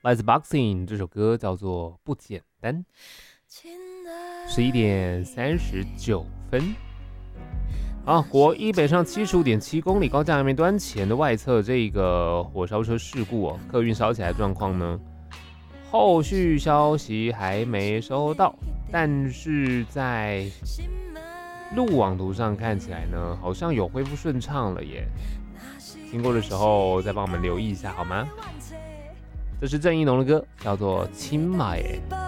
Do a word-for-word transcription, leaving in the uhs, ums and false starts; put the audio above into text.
来自 Boxing 这首歌叫做不简单。十一点三十九分。啊，国一北上七十五点七公里高架还没端前的外侧这个火烧车事故哦，客运烧起来的状况呢，后续消息还没收到，但是在路网图上看起来呢，好像有恢复顺畅了耶。经过的时候再帮我们留意一下好吗？这是郑宜农的歌，叫做《青马耶》。